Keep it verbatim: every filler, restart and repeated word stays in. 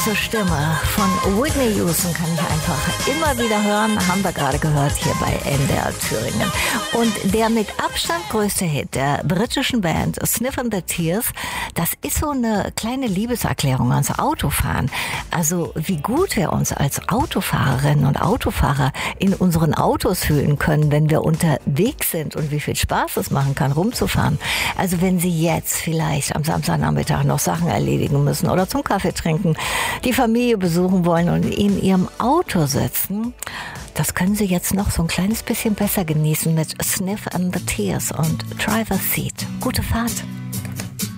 diese Stimme von Whitney Houston kann ich einfach immer wieder hören. Haben wir gerade gehört hier bei N D R Thüringen. Und der mit Abstand größte Hit der britischen Band Sniff and the Tears, das ist so eine kleine Liebeserklärung ans Autofahren. Also wie gut wir uns als Autofahrerinnen und Autofahrer in unseren Autos fühlen können, wenn wir unterwegs sind und wie viel Spaß es machen kann, rumzufahren. Also wenn Sie jetzt vielleicht am Samstagnachmittag noch Sachen erledigen müssen oder zum Kaffee trinken, die Familie besuchen wollen und in Ihrem Auto sitzen, das können Sie jetzt noch so ein kleines bisschen besser genießen mit Sniff and the Tears und Driver's Seat. Gute Fahrt!